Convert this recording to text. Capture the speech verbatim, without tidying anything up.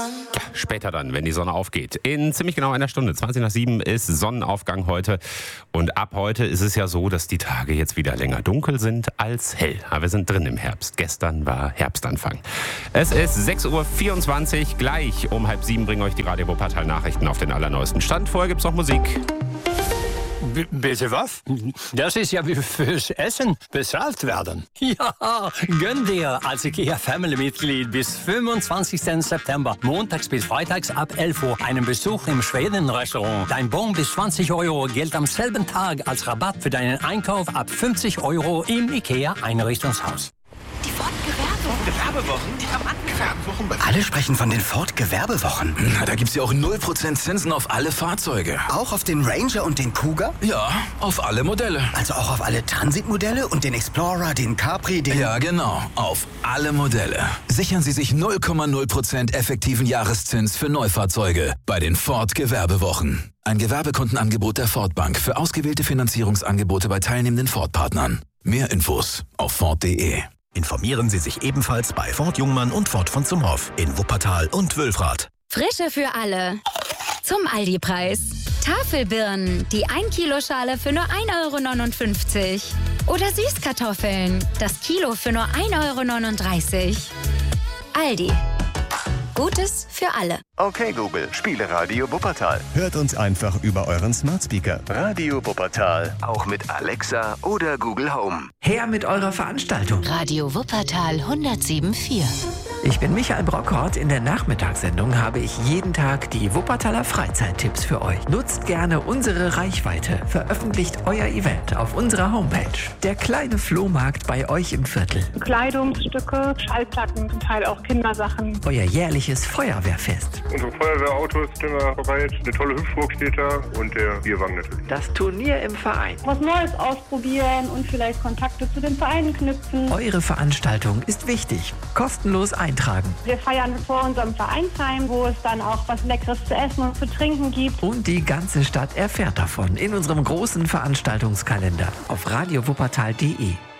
Später dann, wenn die Sonne aufgeht. In ziemlich genau einer Stunde, zwanzig nach sieben, ist Sonnenaufgang heute. Und ab heute ist es ja so, dass die Tage jetzt wieder länger dunkel sind als hell. Aber wir sind drin im Herbst. Gestern war Herbstanfang. Es ist sechs Uhr vierundzwanzig. Gleich um halb sieben bringen euch die Radio Wuppertal Nachrichten auf den allerneuesten Stand. Vorher gibt's noch Musik. B- bitte was? Das ist ja wie fürs Essen bezahlt werden. Ja, gönn dir als IKEA-Family-Mitglied bis fünfundzwanzigsten September, montags bis freitags ab elf Uhr, einen Besuch im Schweden-Restaurant. Dein Bon bis zwanzig Euro gilt am selben Tag als Rabatt für deinen Einkauf ab fünfzig Euro im IKEA-Einrichtungshaus. Die Ford-Gewerbewochen. Gewerbewochen? Die haben an Gewerbewochen bei... Alle sprechen von den Ford-Gewerbewochen. Na, da gibt's ja auch null Prozent Zinsen auf alle Fahrzeuge. Auch auf den Ranger und den Cougar? Ja, auf alle Modelle. Also auch auf alle Transit-Modelle und den Explorer, den Capri, den... Ja, genau. Auf alle Modelle. Sichern Sie sich null Komma null Prozent effektiven Jahreszins für Neufahrzeuge bei den Ford-Gewerbewochen. Ein Gewerbekundenangebot der Ford Bank für ausgewählte Finanzierungsangebote bei teilnehmenden Ford-Partnern. Mehr Infos auf Ford punkt de. Informieren Sie sich ebenfalls bei Ford Jungmann und Ford von Zumhoff in Wuppertal und Wülfrath. Frische für alle. Zum Aldi-Preis. Tafelbirnen, die ein Kilo Schale für nur ein Euro neunundfünfzig. Oder Süßkartoffeln, das Kilo für nur ein Euro neununddreißig. Aldi. Gutes für alle. Okay, Google, spiele Radio Wuppertal. Hört uns einfach über euren Smart Speaker. Radio Wuppertal, auch mit Alexa oder Google Home. Her mit eurer Veranstaltung. Radio Wuppertal hundertsieben Komma vier. Ich bin Michael Brockhort. In der Nachmittagssendung habe ich jeden Tag die Wuppertaler Freizeittipps für euch. Nutzt gerne unsere Reichweite. Veröffentlicht euer Event auf unserer Homepage. Der kleine Flohmarkt bei euch im Viertel. Kleidungsstücke, Schallplatten, zum Teil auch Kindersachen. Euer jährliches Feuerwehrfest. Unsere Feuerwehrautos sind immer bereit. Eine tolle Hüpfburg steht da und der Bierwagen natürlich. Das Turnier im Verein. Was Neues ausprobieren und vielleicht Kontakte zu den Vereinen knüpfen. Eure Veranstaltung ist wichtig. Kostenlos eintragen. Wir feiern vor unserem Vereinsheim, wo es dann auch was Leckeres zu essen und zu trinken gibt. Und die ganze Stadt erfährt davon in unserem großen Veranstaltungskalender auf radio wuppertal punkt de.